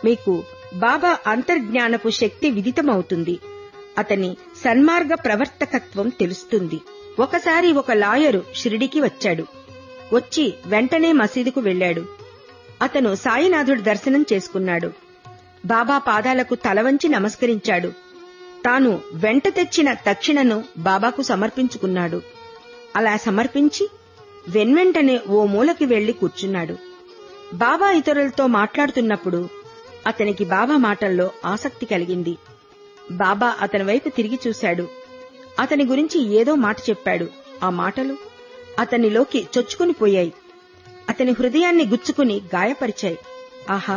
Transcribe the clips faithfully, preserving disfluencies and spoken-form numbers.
మీకు బాబా అంతర్జ్ఞానపు శక్తి విదితమవుతుంది. అతని సన్మార్గ ప్రవర్తకత్వం తెలుస్తుంది. ఒకసారి ఒక లాయరు షిరిడీకి వచ్చాడు. వచ్చి వెంటనే మసీదుకు వెళ్లాడు. అతను సాయినాథుడి దర్శనం చేసుకున్నాడు. బాబా పాదాలకు తలవంచి నమస్కరించాడు. తాను వెంట తెచ్చిన దక్షిణను బాబాకు సమర్పించుకున్నాడు. అలా సమర్పించి వెన్వెంటనే ఓ మూలకి వెళ్లి కూర్చున్నాడు. బాబా ఇతరులతో మాట్లాడుతున్నప్పుడు అతనికి బాబా మాటల్లో ఆసక్తి కలిగింది. బాబా అతని వైపు తిరిగి చూశాడు. అతని గురించి ఏదో మాట చెప్పాడు. ఆ మాటలు అతనిలోకి చొచ్చుకుని పోయాయి. అతని హృదయాన్ని గుచ్చుకుని గాయపరిచాయి. ఆహా,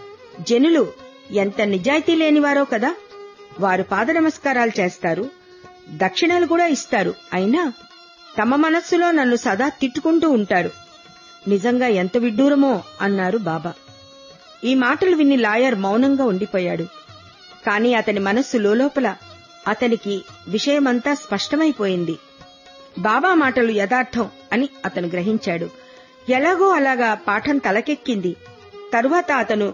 జనులు ఎంత నిజాయితీ లేనివారో కదా! వారు పాద నమస్కారాలు చేస్తారు, దక్షిణాలు కూడా ఇస్తారు. అయినా తమ మనస్సులో నన్ను సదా తిట్టుకుంటూ ఉంటారు. నిజంగా ఎంత విడ్డూరమో అన్నారు బాబా. ఈ మాటలు విని లాయర్ మౌనంగా ఉండిపోయాడు. కాని అతని మనస్సు లోలోపల అతనికి విషయమంతా స్పష్టమైపోయింది. బాబా మాటలు యథార్థం అని అతను గ్రహించాడు. ఎలాగో అలాగా పాఠం తలకెక్కింది. తరువాత అతను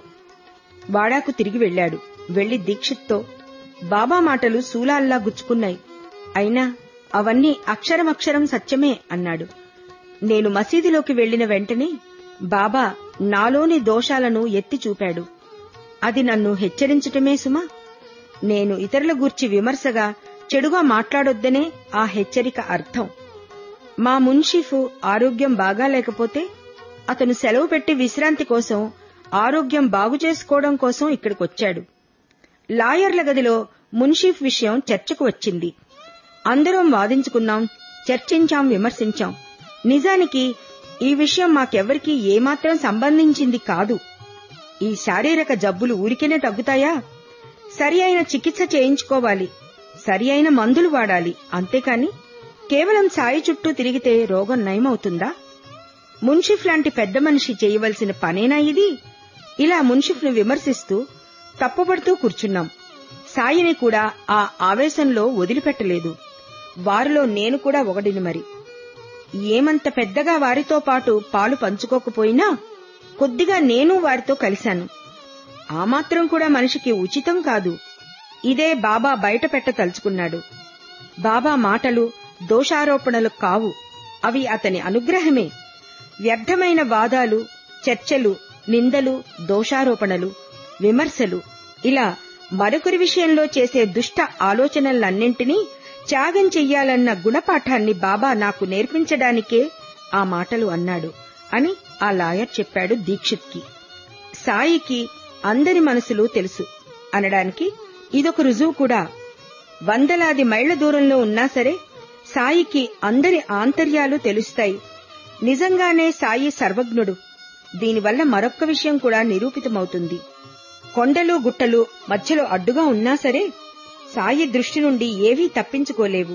వాడాకు తిరిగి వెళ్లాడు. వెళ్లి దీక్షిత్తో, బాబా మాటలు శూలాల్లా గుచ్చుకున్నాయి, అయినా అవన్నీ అక్షరమక్షరం సత్యమే అన్నాడు. నేను మసీదులోకి వెళ్లిన వెంటనే బాబా నాలోని దోషాలను ఎత్తి చూపాడు. అది నన్ను హెచ్చరించటమే సుమా. నేను ఇతరుల గూర్చి విమర్శగా చెడుగా మాట్లాడొద్దనే ఆ హెచ్చరిక అర్థం. మా మున్షిఫ్ ఆరోగ్యం బాగా లేకపోతే అతను సెలవు పెట్టి విశ్రాంతి కోసం, ఆరోగ్యం బాగు చేసుకోవడం కోసం ఇక్కడికొచ్చాడు. లాయర్ల గదిలో మున్షిఫ్ విషయం చర్చకు వచ్చింది. అందరం వాదించుకున్నాం, చర్చించాం, విమర్శించాం. నిజానికి ఈ విషయం మాకెవ్వరికీ ఏమాత్రం సంబంధించింది కాదు. ఈ శారీరక జబ్బులు ఊరికేనే తగ్గుతాయా? సరి అయిన చికిత్స చేయించుకోవాలి, సరి అయిన మందులు వాడాలి. అంతేకాని కేవలం సాయి చుట్టూ తిరిగితే రోగం నయమవుతుందా? మున్షిఫ్ లాంటి పెద్ద మనిషి చేయవలసిన పనేనా ఇది? ఇలా మున్షిఫ్ ను విమర్శిస్తూ తప్పుపడుతూ కూర్చున్నాం. సాయిని కూడా ఆ ఆవేశంలో వదిలిపెట్టలేదు. వారిలో నేను కూడా ఒకడిని. మరి ఏమంత పెద్దగా వారితో పాటు పాలు పంచుకోకపోయినా కొద్దిగా నేను వారితో కలిశాను. ఆ మాత్రం కూడా మనిషికి ఉచితం కాదు. ఇదే బాబా బయట పెట్ట తలుచుకున్నాడు. బాబా మాటలు దోషారోపణలు కావు, అవి అతని అనుగ్రహమే. వ్యర్థమైన వాదాలు, చర్చలు, నిందలు, దోషారోపణలు, విమర్శలు, ఇలా మరొకరి విషయంలో చేసే దుష్ట ఆలోచనలన్నింటినీ త్యాగం చెయ్యాలన్న గుణపాఠాన్ని బాబా నాకు నేర్పించడానికే ఆ మాటలు అన్నాడు అని ఆ లాయర్ చెప్పాడు దీక్షిత్కి. సాయికి అందరి మనసులు తెలుసు అనడానికి ఇదొక రుజువు కూడా. వందలాది మైళ్ల దూరంలో ఉన్నా సరే సాయికి అందరి ఆంతర్యాలు తెలుస్తాయి. నిజంగానే సాయి సర్వజ్ఞుడు. దీనివల్ల మరొక్క విషయం కూడా నిరూపితమవుతుంది. కొండలు గుట్టలు మధ్యలో అడ్డుగా ఉన్నా సరే సాయి దృష్టి నుండి ఏవీ తప్పించుకోలేవు.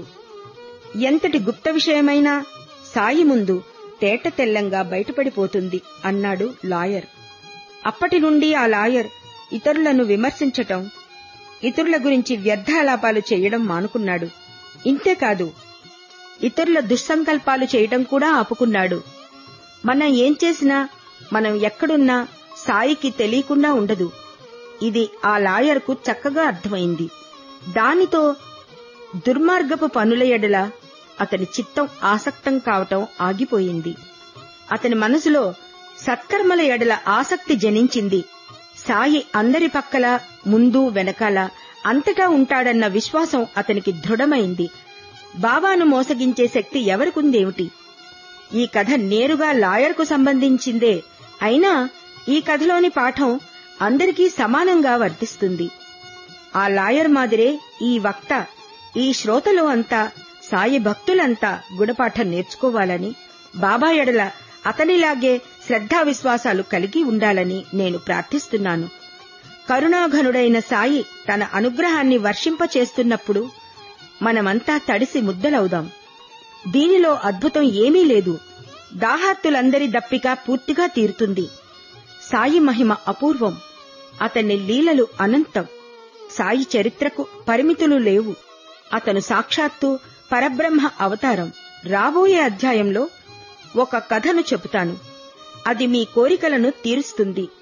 ఎంతటి గుప్త విషయమైనా సాయి ముందు తేట తెల్లంగా బయటపడిపోతుంది అన్నాడు లాయర్. అప్పటి నుండి ఆ లాయర్ ఇతరులను విమర్శించటం, ఇతరుల గురించి వ్యర్థాలాపాలు చేయడం మానుకున్నాడు. ఇంతేకాదు, ఇతరుల దుస్సంకల్పాలు చేయడం కూడా ఆపుకున్నాడు. మనం ఏం చేసినా, మనం ఎక్కడున్నా సాయికి తెలియకుండా ఉండదు. ఇది ఆ లాయర్కు చక్కగా అర్థమైంది. దానితో దుర్మార్గపు పనుల ఎడల అతని చిత్తం ఆసక్తం కావటం ఆగిపోయింది. అతని మనసులో సత్కర్మల ఎడల ఆసక్తి జనించింది. సాయి అందరి పక్కల, ముందు వెనకాల, అంతటా ఉంటాడన్న విశ్వాసం అతనికి దృఢమైంది. బాబాను మోసగించే శక్తి ఎవరికుందేమిటి? ఈ కథ నేరుగా లాయర్కు సంబంధించిందే అయినా ఈ కథలోని పాఠం అందరికీ సమానంగా వర్తిస్తుంది. ఆ లాయర్ మాదిరే ఈ వక్త, ఈ శ్రోతలు అంతా, సాయి భక్తులంతా గుణపాఠం నేర్చుకోవాలని, బాబా ఎడల అతనిలాగే శ్రద్ధా విశ్వాసాలు కలిగి ఉండాలని నేను ప్రార్థిస్తున్నాను. కరుణాఘనుడైన సాయి తన అనుగ్రహాన్ని వర్షింపచేస్తున్నప్పుడు మనమంతా తడిసి ముద్దలవుదాం. దీనిలో అద్భుతం ఏమీ లేదు. దాహార్తులందరి దప్పిక పూర్తిగా తీరుతుంది. సాయి మహిమ అపూర్వం. అతని లీలలు అనంతం. సాయి చరిత్రకు పరిమితులు లేవు. అతను సాక్షాత్తు పరబ్రహ్మ అవతారం. రాబోయే అధ్యాయంలో ఒక కథను చెబుతాను. అది మీ కోరికలను తీరుస్తుంది.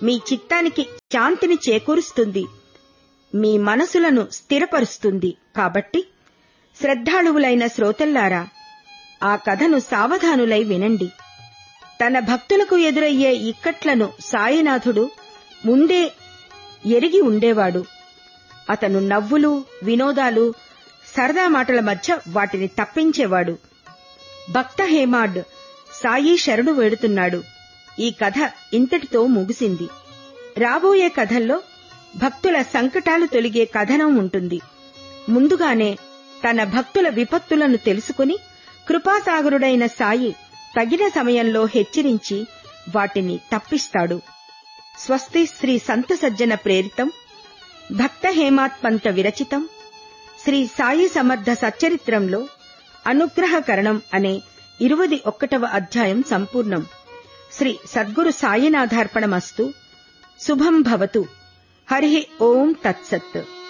మీ చిత్తానికి శాంతిని చేకూరుస్తుంది, మీ మనసులను స్థిరపరుస్తుంది. కాబట్టి శ్రద్ధాళువులైన శ్రోతల్లారా, ఆ కథను సావధానులై వినండి. తన భక్తులకు ఎదురయ్యే ఇక్కట్లను సాయినాథుడు ముందే ఎరిగి ఉండేవాడు. అతను నవ్వులు, వినోదాలు, సరదా మాటల మధ్య వాటిని తప్పించేవాడు. భక్త హేమాడ్ సాయి శరణు వేడుతున్నాడు. ఈ కథ ఇంతటితో ముగిసింది. రాబోయే కథల్లో భక్తుల సంకటాలు తొలగే కథనం ఉంటుంది. ముందుగానే తన భక్తుల విపత్తులను తెలుసుకుని కృపాసాగరుడైన సాయి తగిన సమయంలో హెచ్చరించి వాటిని తప్పిస్తాడు. స్వస్తి శ్రీ సంత సజ్జన ప్రేరితం భక్త హేమాత్పంత విరచితం శ్రీ సాయి సమర్థ సచ్చరిత్రంలో అనుగ్రహకరణం అనే ఇరవై ఒకటవ అధ్యాయం సంపూర్ణం. శ్రీ సద్గురు సాయినాథార్పణమస్తు. శుభం భవతు. హరి ఓం తత్సత్.